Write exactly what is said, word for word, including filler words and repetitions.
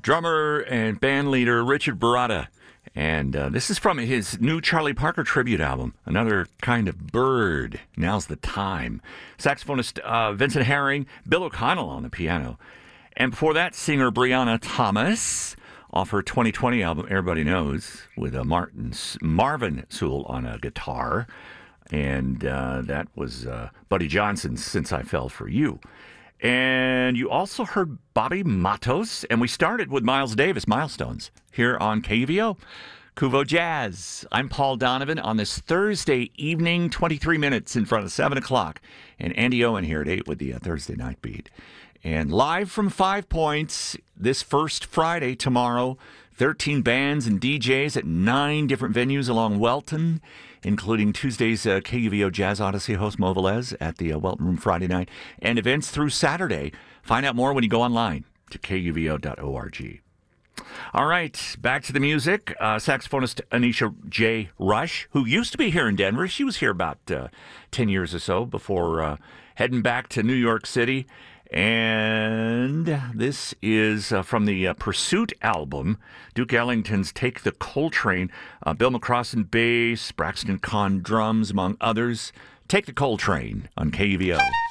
drummer and band leader Richard Baratta. And uh, this is from his new Charlie Parker tribute album, Another Kind of Bird. Now's the time. Saxophonist uh, Vincent Herring, Bill O'Connell on the piano. And before that, singer Brianna Thomas off her twenty twenty album, Everybody Knows, with a Martin, Marvin Sewell on a guitar. And uh, that was uh, Buddy Johnson's Since I Fell for You. And you also heard Bobby Matos, and we started with Miles Davis, Milestones, here on K U V O, Kuvo Jazz. I'm Paul Donovan on this Thursday evening, twenty-three minutes in front of seven o'clock. And Andy Owen here at eight with the uh, Thursday Night Beat. And live from Five Points this first Friday tomorrow, thirteen bands and D Js at nine different venues along Welton, including Tuesday's uh, K U V O Jazz Odyssey host Mo Velez at the uh, Welton Room Friday night, and events through Saturday. Find out more when you go online to K U V O dot org. All right, back to the music. Uh, saxophonist Anisha J. Rush, who used to be here in Denver. She was here about uh, ten years or so before uh, heading back to New York City. And this is uh, from the uh, Pursuit album, Duke Ellington's Take the Coltrane, uh, Bill McCrossan bass, Braxton Kahn drums, among others. Take the Coltrane on K U V O.